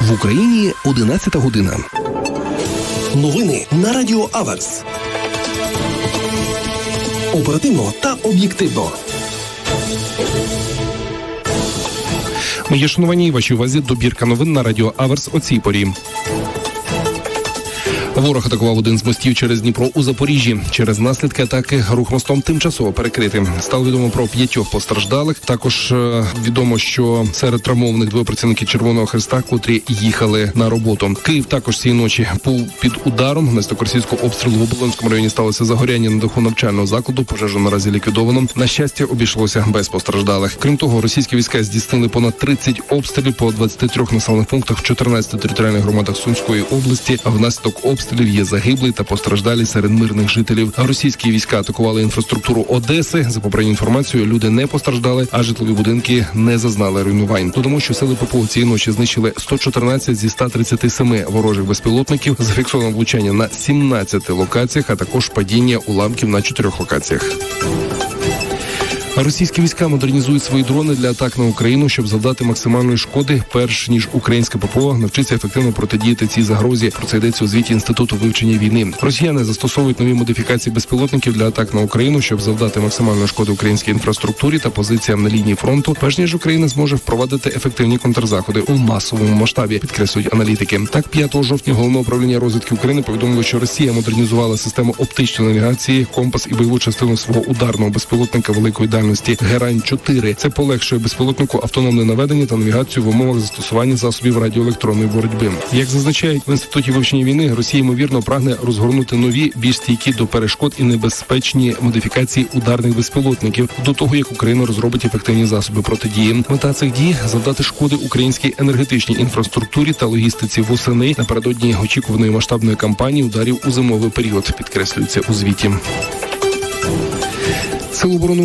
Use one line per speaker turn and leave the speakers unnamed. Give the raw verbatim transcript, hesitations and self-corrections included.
В Україні одинадцята година. Новини на Радіо Аверс. Оперативно та об'єктивно.
Мої шановані, вашій увазі добірка новин на Радіо Аверс о цій порі. Ворог атакував один з мостів через Дніпро у Запоріжжі. Через наслідки атаки рух мостом тимчасово перекритий. Стало відомо про п'ятьох постраждалих. Також е, відомо, що серед травмованих двоє працівників Червоного Хреста, котрі їхали на роботу. Київ також цієї ночі був під ударом. Внаслідок російського обстрілу в Оболонському районі сталося загоряння на даху навчального закладу. Пожежу наразі ліквідовано. На щастя, обійшлося без постраждалих. Крім того, російські війська здійснили понад тридцять обстрілів по двадцяти трьох населених пунктах в чотирнадцяти територіальних громадах Сумської області. Внаслідок обстрілів є загиблі та постраждалі серед мирних жителів. Російські війська атакували інфраструктуру Одеси. За попередньою інформацією, люди не постраждали, а житлові будинки не зазнали руйнувань. Додамо, що сили ППО цієї ночі знищили сто чотирнадцять зі ста тридцяти семи ворожих безпілотників, зафіксовано влучання на сімнадцяти локаціях, а також падіння уламків на чотирьох локаціях. Російські війська модернізують свої дрони для атак на Україну, щоб завдати максимальної шкоди, перш ніж українське ППО навчиться ефективно протидіяти цій загрозі. Про це йдеться у звіті Інституту вивчення війни. Росіяни застосовують нові модифікації безпілотників для атак на Україну, щоб завдати максимальної шкоди українській інфраструктурі та позиціям на лінії фронту, перш ніж Україна зможе впровадити ефективні контрзаходи у масовому масштабі, підкреслюють аналітики. Так, п'ятого жовтня Головне управління розвідки України повідомило, що Росія модернізувала систему оптичної навігації, компас і бойову частину свого ударного безпілотника великої дальності Герань чотири. Це полегшує безпілотнику автономне наведення та навігацію в умовах застосування засобів радіоелектронної боротьби. Як зазначають в Інституті вивчення війни, Росія, ймовірно, прагне розгорнути нові, більш стійкі до перешкод і небезпечні модифікації ударних безпілотників до того, як Україна розробить ефективні засоби протидії. Мета цих дій – завдати шкоди українській енергетичній інфраструктурі та логістиці восени напередодні очікуваної масштабної кампанії ударів у зимовий період, підкреслюється у звіті. Сили оборони